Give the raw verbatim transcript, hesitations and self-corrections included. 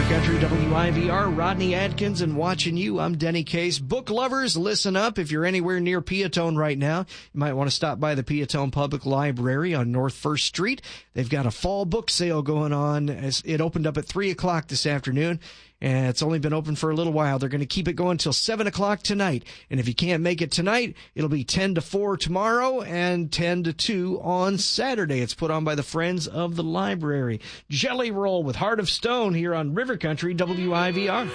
Country W I V R, Rodney Adkins, and watching you. I'm Denny Case. Book lovers, listen up. If you're anywhere near Piatone right now, you might want to stop by the Piatone Public Library on North First Street. They've got a fall book sale going on. It opened up at three o'clock this afternoon, and it's only been open for a little while. They're going to keep it going until seven o'clock tonight. And if you can't make it tonight, it'll be ten to four tomorrow and ten to two on Saturday. It's put on by the Friends of the Library. Jelly Roll with Heart of Stone here on River Country W I V R.